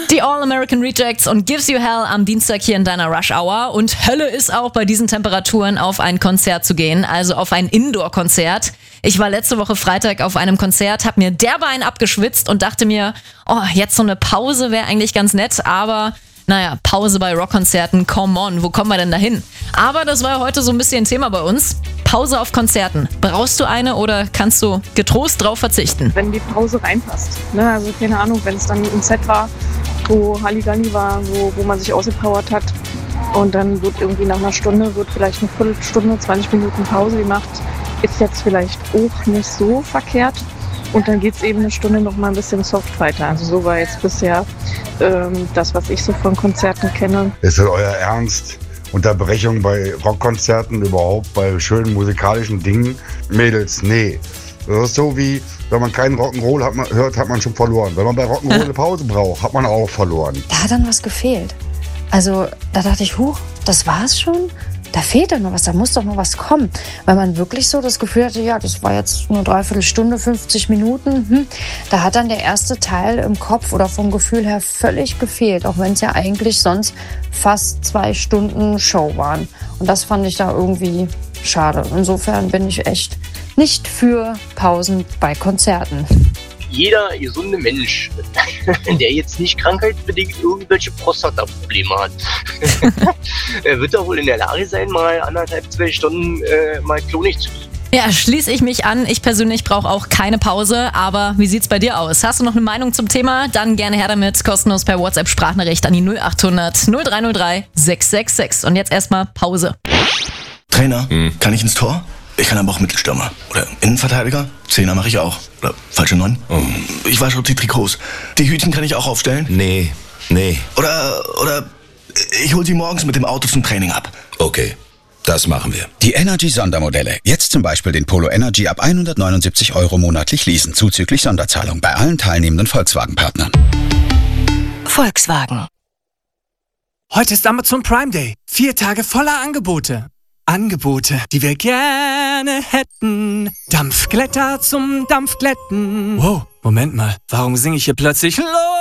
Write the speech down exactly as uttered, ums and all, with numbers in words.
Die All-American Rejects und Gives You Hell am Dienstag hier in deiner Rush Hour. Und Hölle ist auch bei diesen Temperaturen auf ein Konzert zu gehen, also auf ein Indoor-Konzert. Ich war letzte Woche Freitag auf einem Konzert, hab mir derbe einen abgeschwitzt und dachte mir, oh, jetzt so eine Pause wäre eigentlich ganz nett, aber naja, Pause bei Rockkonzerten, come on, wo kommen wir denn da hin? Aber das war ja heute so ein bisschen Thema bei uns. Pause auf Konzerten. Brauchst du eine oder kannst du getrost drauf verzichten? Wenn die Pause reinpasst. Ne? Also keine Ahnung, wenn es dann ein Set war, wo Halligalli war, wo, wo man sich ausgepowert hat und dann wird irgendwie nach einer Stunde, wird vielleicht eine Viertelstunde, zwanzig Minuten Pause gemacht, ist jetzt vielleicht auch nicht so verkehrt. Und dann geht es eben eine Stunde noch mal ein bisschen soft weiter. Also so war jetzt bisher ähm, das, was ich so von Konzerten kenne. Ist das euer Ernst? Unterbrechung bei Rockkonzerten, überhaupt bei schönen musikalischen Dingen? Mädels, nee. Das ist so wie, wenn man keinen Rock'n'Roll hat man, hört, hat man schon verloren. Wenn man bei Rock'n'Roll eine Pause braucht, hat man auch verloren. Da hat dann was gefehlt. Also da dachte ich, huch, das war's schon? Da fehlt doch noch was, da muss doch noch was kommen. Weil man wirklich so das Gefühl hatte, ja, das war jetzt eine Dreiviertelstunde, fünfzig Minuten. Hm. Da hat dann der erste Teil im Kopf oder vom Gefühl her völlig gefehlt. Auch wenn es ja eigentlich sonst fast zwei Stunden Show waren. Und das fand ich da irgendwie schade. Insofern bin ich echt nicht für Pausen bei Konzerten. Jeder gesunde Mensch, der jetzt nicht krankheitsbedingt irgendwelche Prostata-Probleme hat, wird doch wohl in der Lage sein, mal anderthalb, zwei Stunden äh, mal klonig zu gehen. Ja, schließe ich mich an. Ich persönlich brauche auch keine Pause. Aber wie sieht's bei dir aus? Hast du noch eine Meinung zum Thema? Dann gerne her damit. Kostenlos per WhatsApp-Sprachnachricht an die null acht hundert null drei null drei sechs sechs sechs. Und jetzt erstmal Pause. Trainer, hm. kann ich ins Tor? Ich kann aber auch Mittelstürmer. Oder Innenverteidiger. Zehner mache ich auch. Oder falsche Neun. Oh. Ich wasche die Trikots. Die Hütchen kann ich auch aufstellen. Nee, nee. Oder, oder ich hol sie morgens mit dem Auto zum Training ab. Okay, das machen wir. Die Energy-Sondermodelle. Jetzt zum Beispiel den Polo Energy ab hundertneunundsiebzig Euro monatlich leasen. Zuzüglich Sonderzahlung bei allen teilnehmenden Volkswagen-Partnern. Volkswagen. Heute ist Amazon Prime Day. Vier Tage voller Angebote. Angebote, die wir gerne hätten. Dampfglätter zum Dampfglätten. Wow, Moment mal. Warum singe ich hier plötzlich Los?